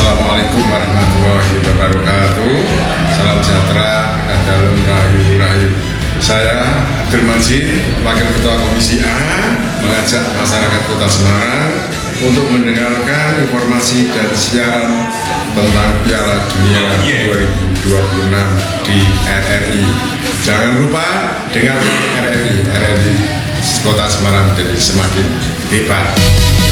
Assalamualaikum warahmatullahi wabarakatuh. Salam sejahtera dan dalam rahayu. Saya Abdul Majid, Wakil Ketua Komisi A, mengajak masyarakat Kota Semarang untuk mendengarkan informasi dan siaran tentang Piala Dunia 2026 di RRI. Jangan lupa dengar RRI Kota Semarang jadi semakin hebat.